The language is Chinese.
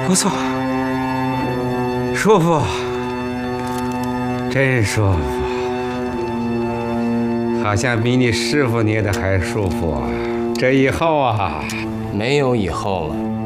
不错，舒服，真舒服，好像比你师傅捏的还舒服啊！这以后啊， 没有以后了。